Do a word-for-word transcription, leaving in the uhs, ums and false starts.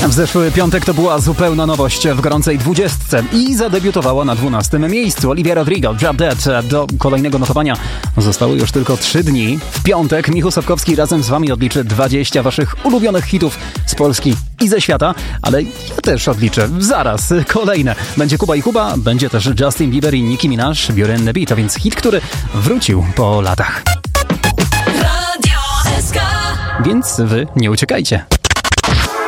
W zeszły piątek to była zupełna nowość w gorącej dwudziestce i zadebiutowała na dwunastym miejscu. Olivia Rodrigo, Drop Dead. Do kolejnego notowania zostały już tylko trzy dni. W piątek Michał Sapkowski razem z wami odliczy dwadzieścia waszych ulubionych hitów z Polski i ze świata, ale ja też odliczę zaraz kolejne. Będzie Kuba i Kuba, będzie też Justin Bieber i Nicki Minaj, Beauty and the Beat, a więc hit, który wrócił po latach. Radio S K. Więc wy nie uciekajcie.